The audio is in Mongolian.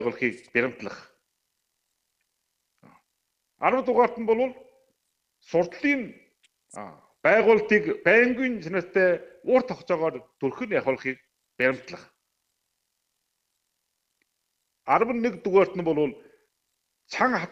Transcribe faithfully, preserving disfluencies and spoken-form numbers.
байгуулахыг баримтлах. арав дугаарт нь бол сурдлын байгуулалтыг байнгын чанартай урт хугацаагаар төрхөн явуулахыг баримтлах. арав нэг дугаарт нь бол цан